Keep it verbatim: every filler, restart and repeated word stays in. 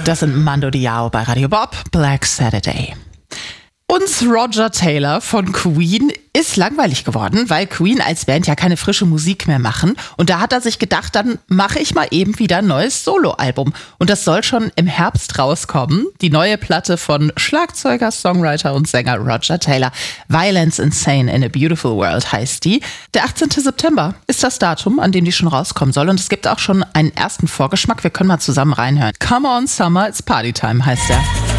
Das sind Mando Diao bei Radio Bob, Black Saturday. Uns Roger Taylor von Queen ist langweilig geworden, weil Queen als Band ja keine frische Musik mehr machen. Und da hat er sich gedacht, dann mache ich mal eben wieder ein neues Soloalbum. Und das soll schon im Herbst rauskommen. Die neue Platte von Schlagzeuger, Songwriter und Sänger Roger Taylor. Violence Insane in a Beautiful World heißt die. Der achtzehnte September ist das Datum, an dem die schon rauskommen soll. Und es gibt auch schon einen ersten Vorgeschmack. Wir können mal zusammen reinhören. Come on Summer, it's Party Time heißt der.